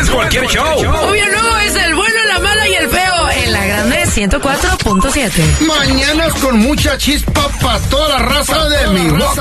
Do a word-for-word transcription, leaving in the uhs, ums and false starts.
es cualquier show. Obvio no, es el bueno, la mala y el feo en La Grande ciento cuatro punto siete. Mañanas con mucha chispa para toda la raza de mi boca.